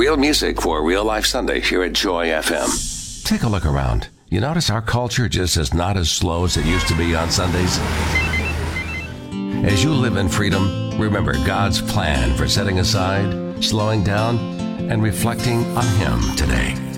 Real music for real life Sunday here at Joy FM. Take a look around. You notice our culture just is not as slow as it used to be on Sundays? As you live in freedom, remember God's plan for setting aside, slowing down, and reflecting on Him today.